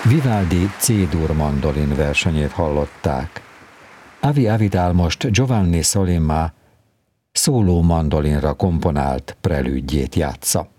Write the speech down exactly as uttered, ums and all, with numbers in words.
Vivaldi C-dur mandolin versenyét hallották. Avi Avidal most Giovanni Sollima szóló mandolinra komponált prelüdjét játsza.